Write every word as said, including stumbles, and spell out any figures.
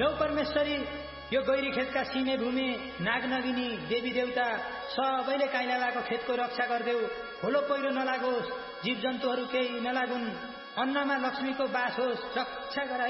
लौ परमेश्वरी, यो गैरी खेतका सिमे भूमि, नागनगिनी, देवी देवता सबैले काइलालाको खेतको रक्षा गर्देऊ। होलो पहिरो नलागोस्, जीव जन्तुहरू केही नलागुन्, अन्नमा लक्ष्मीको बास होस्, रक्षा गराई